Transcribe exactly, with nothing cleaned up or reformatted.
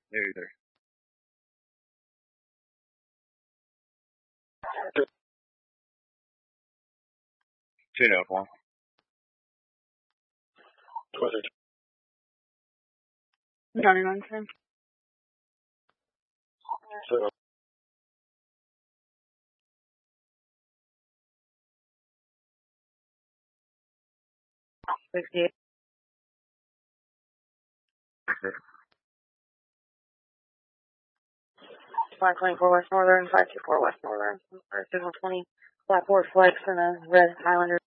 There you there. Two no one. ninety-nine ten. So sixty-eight. five twenty-four West Northern, five two four West Northern, signal twenty, Blackboard Flex, and a red Highlander.